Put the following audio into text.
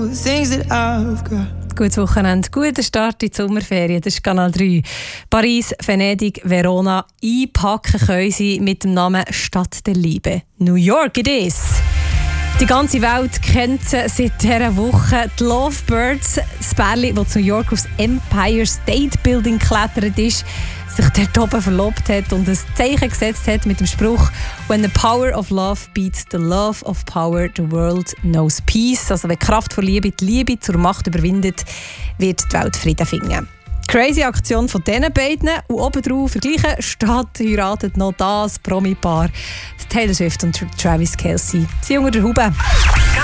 Gutes Wochenende, guter Start in die Sommerferien. Das ist Kanal 3. Paris, Venedig, Verona. Einpacken können sie mit dem Namen Stadt der Liebe. New York it is. Die ganze Welt kennt sie seit dieser Woche. Die Lovebirds, das Pärchen, das zu New York aufs Empire State Building geklettert ist, sich dort oben verlobt hat und ein Zeichen gesetzt hat mit dem Spruch «When the power of love beats the love of power, the world knows peace». Also wenn die Kraft von Liebe die Liebe zur Macht überwindet, wird die Welt Frieden finden. Crazy Aktion von diesen beiden und obendrauf vergleichen steht, heiratet noch das Promi-Paar Taylor Swift und Travis Kelce. Sie unter der Haube.